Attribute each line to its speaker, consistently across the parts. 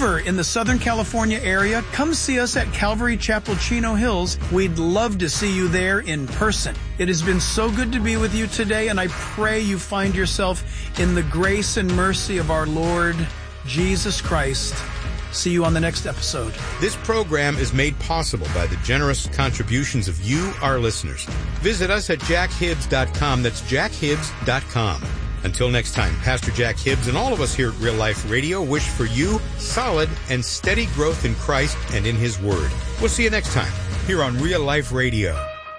Speaker 1: ever in the Southern California area, come see us at Calvary Chapel, Chino Hills. We'd love to see you there in person. It has been so good to be with you today, and I pray you find yourself in the grace and mercy of our Lord Jesus Christ. See you on the next episode.
Speaker 2: This program is made possible by the generous contributions of you, our listeners. Visit us at jackhibbs.com. That's jackhibbs.com. Until next time, Pastor Jack Hibbs and all of us here at Real Life Radio wish for you solid and steady growth in Christ and in His Word. We'll see you next time here on Real Life Radio.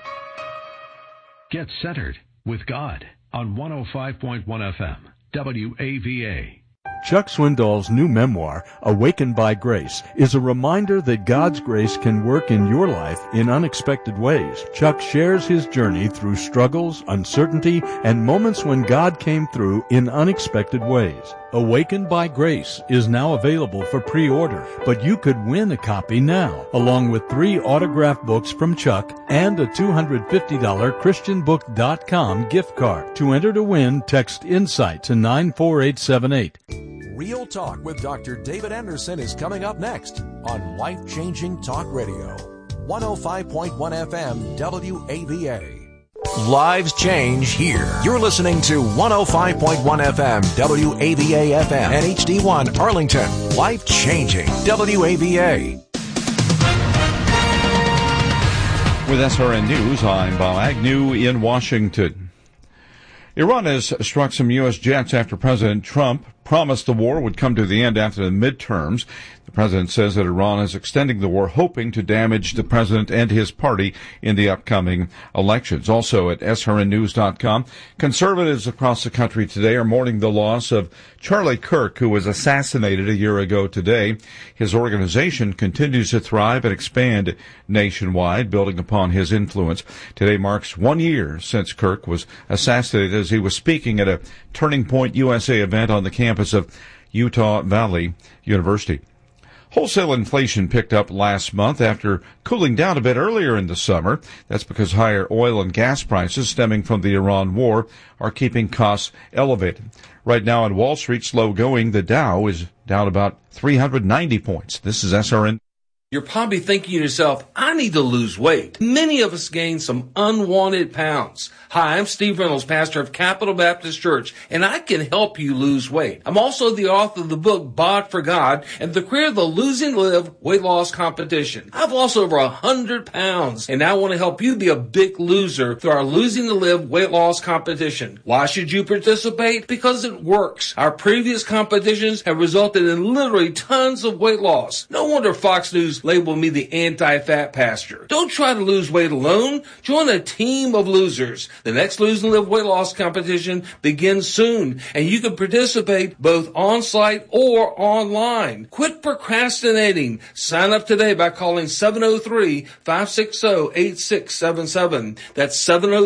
Speaker 3: Get centered with God on 105.1 FM, WAVA.
Speaker 4: Chuck Swindoll's new memoir, Awakened by Grace, is a reminder that God's grace can work in your life in unexpected ways. Chuck shares his journey through struggles, uncertainty, and moments when God came through in unexpected ways. Awakened by Grace is now available for pre-order, but you could win a copy now, along with 3 autographed books from Chuck and a $250 ChristianBook.com gift card. To enter to win, text INSIGHT to 94878.
Speaker 5: Real Talk with Dr. David Anderson is coming up next on Life Changing Talk Radio, 105.1 FM WAVA. Lives change here. You're listening to 105.1 FM WAVA FM and HD1 Arlington. Life changing WAVA.
Speaker 6: With SRN News, I'm Bob Agnew in Washington. Iran has struck some U.S. jets after President Trump promised the war would come to the end after the midterms. The president says that Iran is extending the war, hoping to damage the president and his party in the upcoming elections. Also at srnnews.com, conservatives across the country today are mourning the loss of Charlie Kirk, who was assassinated a year ago today. His organization continues to thrive and expand nationwide, building upon his influence. Today marks 1 year since Kirk was assassinated as he was speaking at a Turning Point USA event on the campus of Utah Valley University. Wholesale inflation picked up last month after cooling down a bit earlier in the summer. That's because higher oil and gas prices stemming from the Iran war are keeping costs elevated. Right now on Wall Street, slow going, the Dow is down about 390 points. This is SRN.
Speaker 7: You're probably thinking to yourself, I need to lose weight. Many of us gain some unwanted pounds. Hi, I'm Steve Reynolds, pastor of Capital Baptist Church, and I can help you lose weight. I'm also the author of the book, Bod for God, and the creator of the Losing Live weight loss competition. I've lost over 100 pounds, and I want to help you be a big loser through our Losing to Live weight loss competition. Why should you participate? Because it works. Our previous competitions have resulted in literally tons of weight loss. No wonder Fox News labeled me the anti-fat pastor. Don't try to lose weight alone. Join a team of losers. The next Lose and Live weight loss competition begins soon, and you can participate both on-site or online. Quit procrastinating. Sign up today by calling 703-560-8677. That's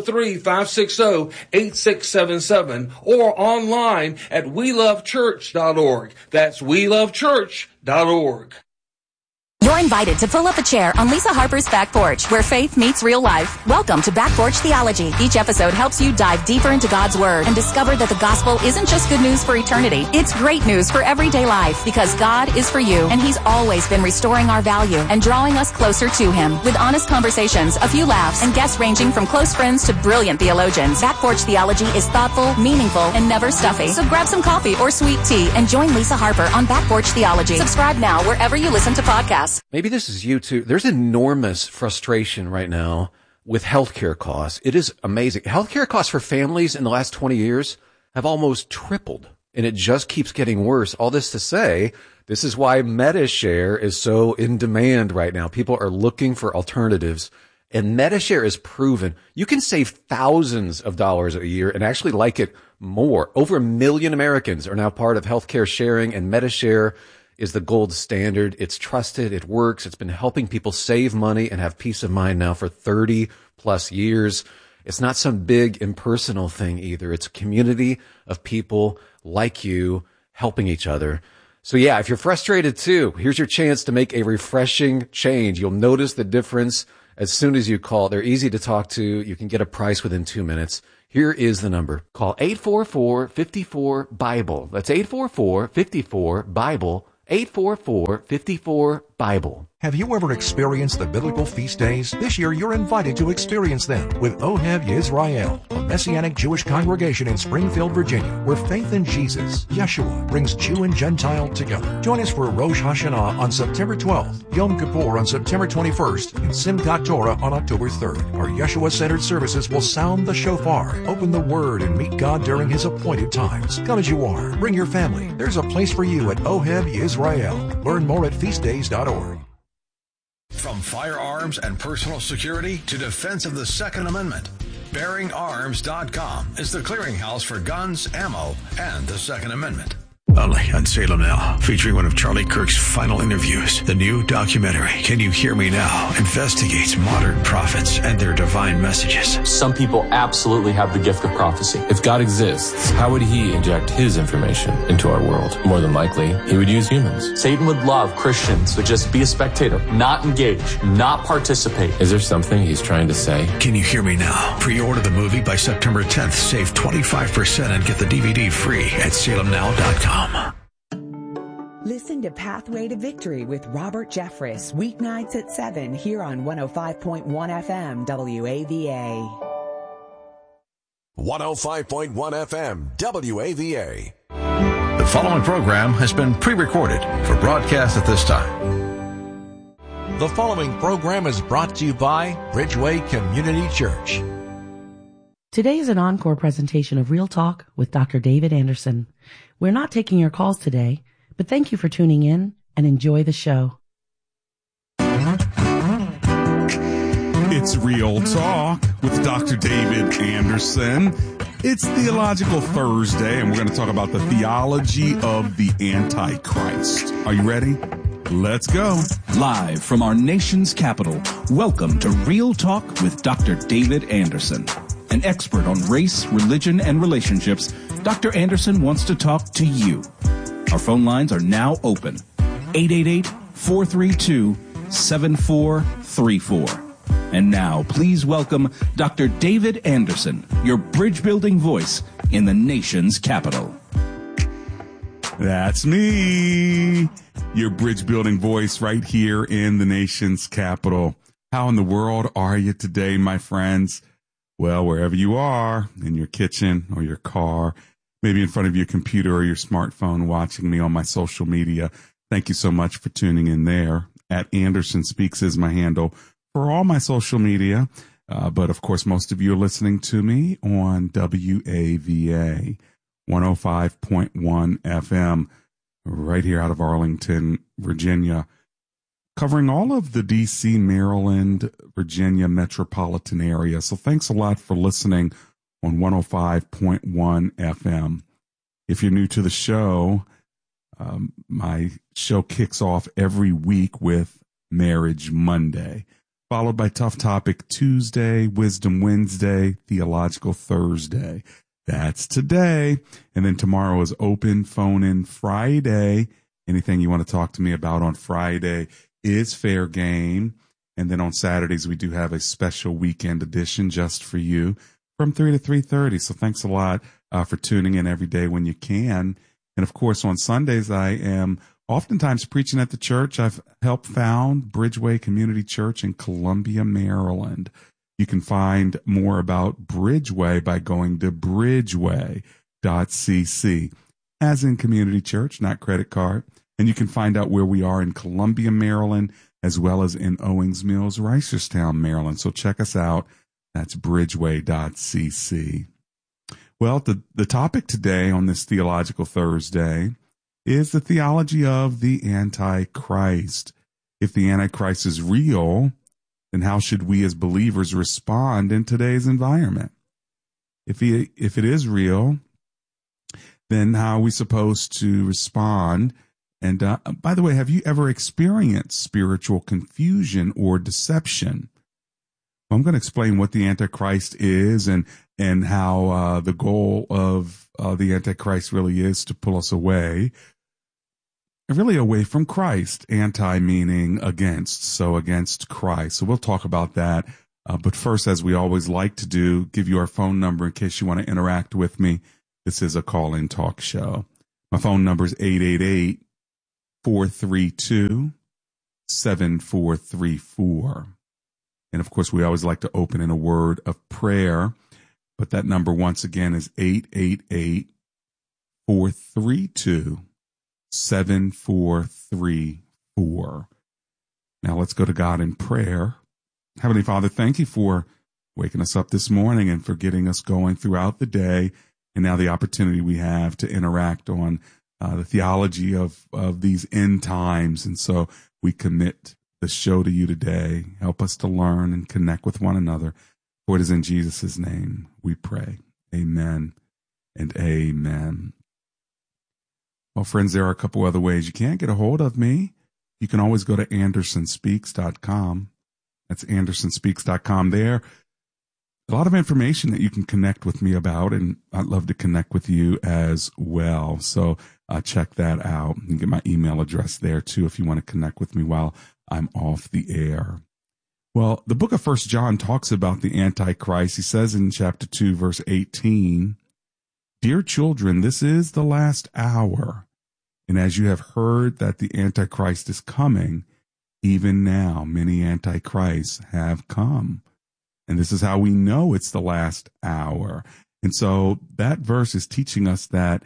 Speaker 7: 703-560-8677, or online at welovechurch.org. That's welovechurch.org.
Speaker 8: You're invited to pull up a chair on Lisa Harper's Back Porch, where faith meets real life. Welcome to Back Porch Theology. Each episode helps you dive deeper into God's Word and discover that the gospel isn't just good news for eternity. It's great news for everyday life, because God is for you, and He's always been restoring our value and drawing us closer to Him. With honest conversations, a few laughs, and guests ranging from close friends to brilliant theologians, Back Porch Theology is thoughtful, meaningful, and never stuffy. So grab some coffee or sweet tea and join Lisa Harper on Back Porch Theology. Subscribe now wherever you listen to podcasts.
Speaker 9: Maybe this is you too. There's enormous frustration right now with healthcare costs. It is amazing. Healthcare costs for families in the last 20 years have almost tripled, and it just keeps getting worse. All this to say, this is why Medi-Share is so in demand right now. People are looking for alternatives, and Medi-Share is proven. You can save thousands of dollars a year and actually like it more. Over 1 million Americans are now part of healthcare sharing, and Medi-Share is the gold standard. It's trusted. It works. It's been helping people save money and have peace of mind now for 30 plus years. It's not some big impersonal thing either. It's a community of people like you helping each other. So yeah, if you're frustrated too, here's your chance to make a refreshing change. You'll notice the difference as soon as you call. They're easy to talk to. You can get a price within 2 minutes. Here is the number. Call 844-54-BIBLE. That's 844-54-BIBLE. 844-54-BIBLE.
Speaker 5: Have you ever experienced the biblical feast days? This year you're invited to experience them with Ohev Yisrael, a Messianic Jewish congregation in Springfield, Virginia, where faith in Jesus, Yeshua, brings Jew and Gentile together. Join us for Rosh Hashanah on September 12th, Yom Kippur on September 21st, and Simchat Torah on October 3rd. Our Yeshua-centered services will sound the shofar, open the Word, and meet God during His appointed times. Come as you are. Bring your family. There's a place for you at Ohev Yisrael. Learn more at feastdays.org.
Speaker 10: From firearms and personal security to defense of the Second Amendment, BearingArms.com is the clearinghouse for guns, ammo, and the Second Amendment.
Speaker 11: Only on Salem Now, featuring one of Charlie Kirk's final interviews. The new documentary, Can You Hear Me Now?, investigates modern prophets and their divine messages.
Speaker 12: Some people absolutely have the gift of prophecy. If God exists, how would he inject his information into our world? More than likely, he would use humans. Satan would love Christians to just be a spectator, not engage, not participate. Is there something he's trying to say?
Speaker 11: Can You Hear Me Now? Pre-order the movie by September 10th. Save 25% and get the DVD free at salemnow.com.
Speaker 13: Listen to Pathway to Victory with Robert Jeffress, weeknights at 7 here on 105.1 FM WAVA.
Speaker 5: 105.1 FM WAVA.
Speaker 11: The following program has been pre-recorded for broadcast at this time.
Speaker 5: The following program is brought to you by Bridgeway Community Church.
Speaker 14: Today is an encore presentation of Real Talk with Dr. David Anderson. We're not taking your calls today, but thank you for tuning in and enjoy the show.
Speaker 15: It's Real Talk with Dr. David Anderson. It's Theological Thursday, and we're going to talk about the theology of the Antichrist. Are you ready? Let's go.
Speaker 16: Live from our nation's capital, welcome to Real Talk with Dr. David Anderson. An expert on race, religion, and relationships, Dr. Anderson wants to talk to you. Our phone lines are now open. 888-432-7434. And now, please welcome Dr. David Anderson, your bridge-building voice in the nation's capital.
Speaker 15: That's me, your bridge-building voice right here in the nation's capital. How in the world are you today, my friends? Well, wherever you are, in your kitchen or your car, maybe in front of your computer or your smartphone, watching me on my social media, thank you so much for tuning in there. At Anderson Speaks is my handle for all my social media. But of course, most of you are listening to me on WAVA 105.1 FM right here out of Arlington, Virginia, covering all of the D.C., Maryland, Virginia metropolitan area. So thanks a lot for listening on 105.1 FM. If you're new to the show, my show kicks off every week with Marriage Monday, followed by Tough Topic Tuesday, Wisdom Wednesday, Theological Thursday. That's today. And then tomorrow is Open Phone In Friday. Anything you want to talk to me about on Friday is fair game. And then on Saturdays, we do have a special weekend edition just for you from 3 to 3:30. So thanks a lot for tuning in every day when you can. And of course, on Sundays, I am oftentimes preaching at the church. I've helped found Bridgeway Community Church in Columbia, Maryland. You can find more about Bridgeway by going to bridgeway.cc, as in community church, not credit card. And you can find out where we are in Columbia, Maryland, as well as in Owings Mills, Reisterstown, Maryland. So check us out. That's bridgeway.cc. Well, the topic today on this Theological Thursday is the theology of the Antichrist. If the Antichrist is real, then how should we as believers respond in today's environment? If it is real, then how are we supposed to respond? And by the way, have you ever experienced spiritual confusion or deception? I'm going to explain what the Antichrist is and how the goal of the Antichrist really is to pull us away from Christ. Anti meaning against, so against Christ. So we'll talk about that. But first, as we always like to do, give you our phone number in case you want to interact with me. This is a call-in talk show. My phone number is 888-432-7434. And of course, we always like to open in a word of prayer, but that number once again is 888-432-7434. Now let's go to God in prayer. Heavenly Father, thank you for waking us up this morning and for getting us going throughout the day. And now the opportunity we have to interact on the theology of these end times. And so we commit the show to you today. Help us to learn and connect with one another. For it is in Jesus' name we pray. Amen and amen. Well, friends, there are a couple other ways you can get a hold of me. You can always go to AndersonSpeaks.com. That's AndersonSpeaks.com. There, a lot of information that you can connect with me about, and I'd love to connect with you as well. So check that out. You can get my email address there too if you want to connect with me while I'm off the air. Well, the book of 1 John talks about the Antichrist. He says in chapter 2, verse 18, "Dear children, this is the last hour. And as you have heard that the Antichrist is coming, even now many Antichrists have come." And this is how we know it's the last hour. And so that verse is teaching us that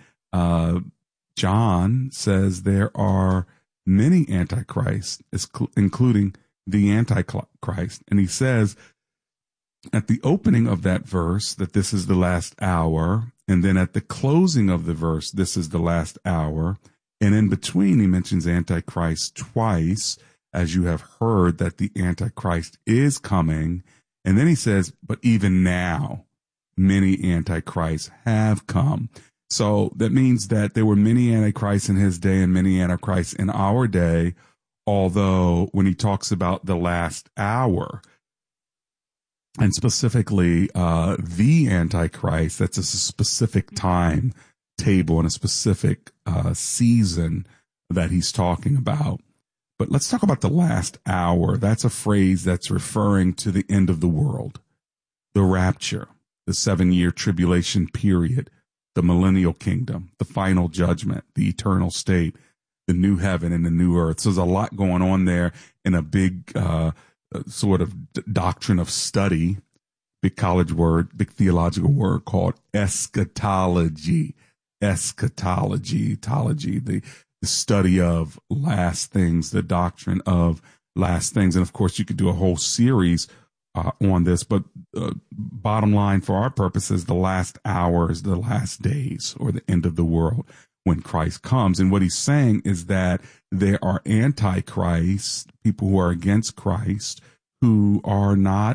Speaker 15: John says there are many Antichrists, including the Antichrist. And he says at the opening of that verse that this is the last hour. And then at the closing of the verse, this is the last hour. And in between, he mentions Antichrist twice, as you have heard that the Antichrist is coming. And then he says, but even now, many Antichrists have come. So that means that there were many Antichrists in his day and many Antichrists in our day, although when he talks about the last hour, and specifically the Antichrist, that's a specific time table and a specific season that he's talking about. But let's talk about the last hour. That's a phrase that's referring to the end of the world, the rapture, the 7-year tribulation period, the millennial kingdom, the final judgment, the eternal state, the new heaven and the new earth. So there's a lot going on there in a big sort of doctrine of study, big college word, big theological word called eschatology. Eschatology, the study of last things, the doctrine of last things. And of course, you could do a whole series on this, but bottom line for our purposes, the last hours, the last days, or the end of the world when Christ comes. And what he's saying is that there are antichrists, people who are against Christ, who are not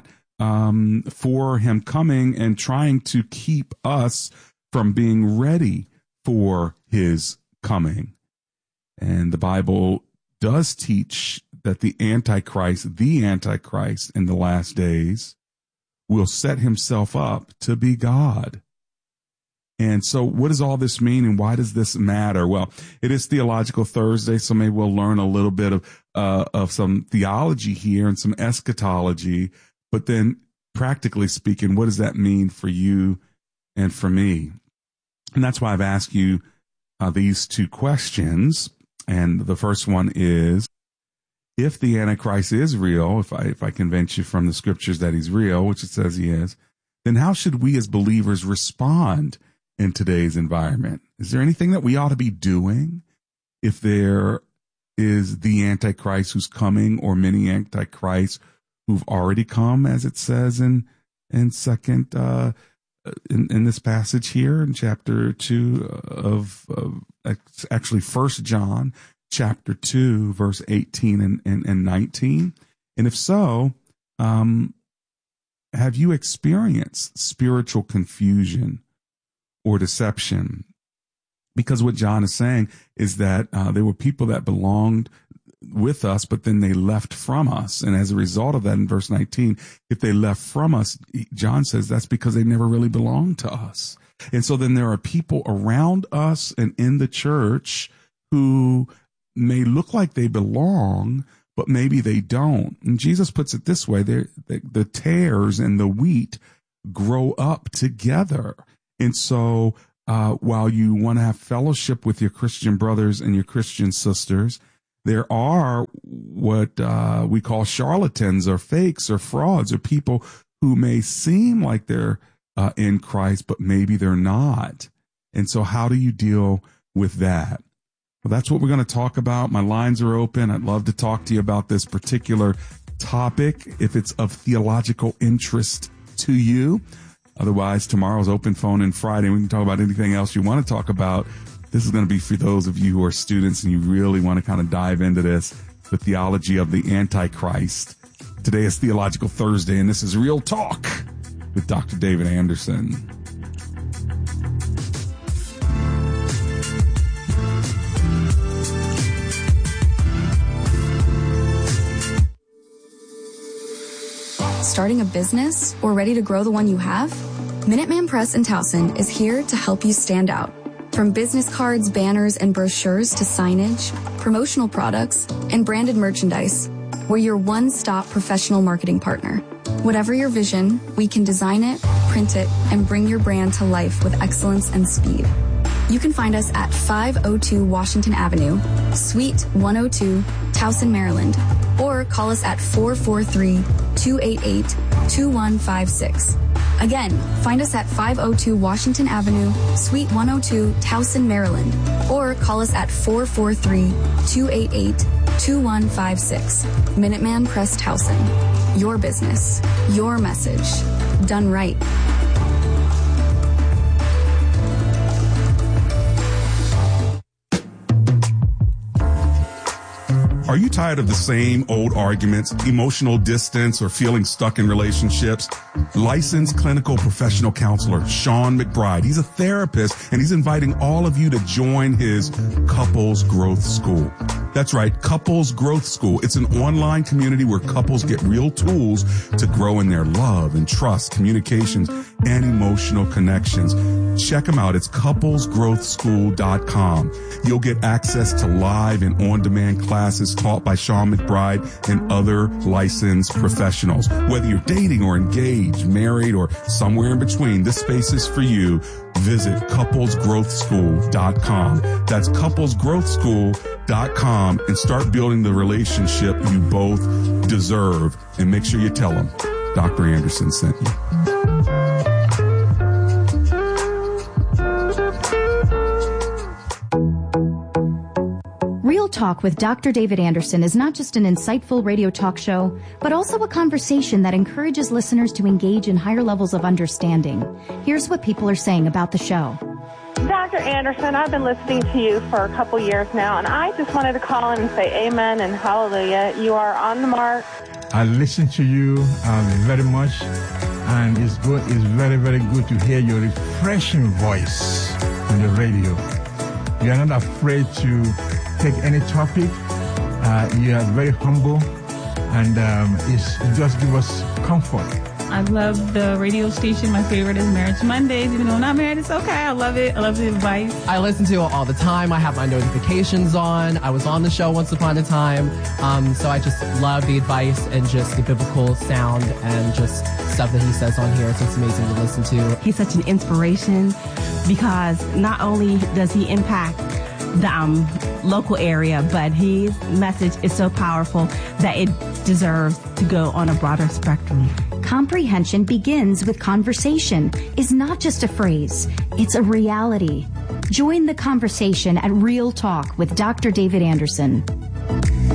Speaker 15: for him coming and trying to keep us from being ready for his coming. And the Bible does teach that the Antichrist in the last days will set himself up to be God. And so what does all this mean and why does this matter? Well, it is Theological Thursday, so maybe we'll learn a little bit of some theology here and some eschatology, but then practically speaking, what does that mean for you and for me? And that's why I've asked you these two questions. And the first one is, if the Antichrist is real, if I convince you from the scriptures that he's real, which it says he is, then how should we as believers respond in today's environment? Is there anything that we ought to be doing if there is the Antichrist who's coming, or many Antichrists who've already come, as it says in this passage here in chapter 2 of actually 1 John chapter 2, verse 18 and 19. And if so, have you experienced spiritual confusion or deception? Because what John is saying is that there were people that belonged with us, but then they left from us. And as a result of that, in verse 19, if they left from us, John says that's because they never really belonged to us. And so then there are people around us and in the church who may look like they belong, but maybe they don't. And Jesus puts it this way, the tares and the wheat grow up together. And so while you want to have fellowship with your Christian brothers and your Christian sisters, there are what we call charlatans or fakes or frauds or people who may seem like they're in Christ, but maybe they're not. And so how do you deal with that? Well, that's what we're going to talk about. My lines are open. I'd love to talk to you about this particular topic if it's of theological interest to you. Otherwise, tomorrow's open phone and Friday. We can talk about anything else you want to talk about. This is going to be for those of you who are students and you really want to kind of dive into this, the theology of the Antichrist. Today is Theological Thursday, and this is Real Talk with Dr. David Anderson.
Speaker 17: Starting a business or ready to grow the one you have? Minuteman Press in Towson is here to help you stand out. From business cards, banners, and brochures to signage, promotional products, and branded merchandise, we're your one-stop professional marketing partner. Whatever your vision, we can design it, print it, and bring your brand to life with excellence and speed. You can find us at 502 Washington Avenue, Suite 102, Towson, Maryland, or call us at 443-288-2156. Again, find us at 502 Washington Avenue, Suite 102, Towson, Maryland, or call us at 443-288-2156. Minuteman Press Towson. Your business, your message, done right.
Speaker 15: Are you tired of the same old arguments, emotional distance, or feeling stuck in relationships? Licensed clinical professional counselor Sean McBride, he's a therapist, and he's inviting all of you to join his Couples Growth School. That's right, Couples Growth School. It's an online community where couples get real tools to grow in their love and trust, communications, and emotional connections. Check them out. It's couplesgrowthschool.com. You'll get access to live and on-demand classes taught by Sean McBride and other licensed professionals. Whether you're dating or engaged, married, or somewhere in between, this space is for you. Visit couplesgrowthschool.com. That's couplesgrowthschool.com and start building the relationship you both deserve. And make sure you tell them Dr. Anderson sent you.
Speaker 18: Real Talk with Dr. David Anderson is not just an insightful radio talk show, but also a conversation that encourages listeners to engage in higher levels of understanding. Here's what people are saying about the show.
Speaker 19: Dr. Anderson, I've been listening to you for a couple years now, and I just wanted to call in and say amen and hallelujah. You are on the mark.
Speaker 20: I listen to you very much, and it's good. It's very, very good to hear your refreshing voice on the radio. You are not afraid to take any topic. You are very humble, and it just gives us comfort.
Speaker 21: I love the radio station. My favorite is Marriage Mondays. Even though I'm not married, it's okay. I love it. I love the advice.
Speaker 22: I listen to it all the time. I have my notifications on. I was on the show once upon a time. So I just love the advice and just the biblical sound and just stuff that he says on here. So it's amazing to listen to.
Speaker 14: He's such an inspiration because not only does he impact the local area, but his message is so powerful that it deserves to go on a broader spectrum.
Speaker 18: Comprehension begins with conversation is not just a phrase, it's a reality. Join the conversation at Real Talk with Dr. David Anderson.